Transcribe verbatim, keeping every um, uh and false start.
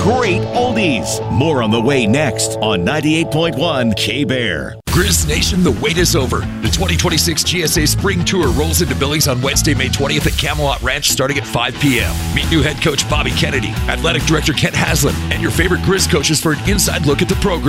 great oldies. More on the way next on ninety-eight point one K-Bear. Grizz Nation, the wait is over. The twenty twenty-six G S A Spring Tour rolls into Billings on Wednesday, May twentieth at Camelot Ranch starting at five p.m. Meet new head coach Bobby Kennedy, athletic director Kent Haslam, and your favorite Grizz coaches for an inside look at the program.